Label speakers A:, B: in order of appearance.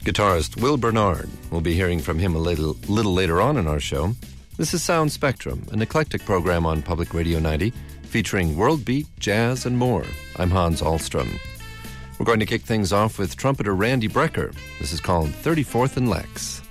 A: Guitarist Will Bernard. We'll be hearing from him a little later on in our show. This is Sound Spectrum, an eclectic program on Public Radio 90, featuring world beat, jazz, and more. I'm Hans Ahlstrom. We're going to kick things off with trumpeter Randy Brecker. This is called 34th and Lex.